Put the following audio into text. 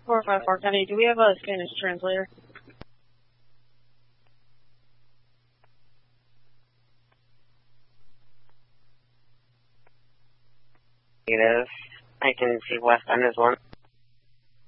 454 County, do we have a Spanish translator? Negative. I can see West End as 1.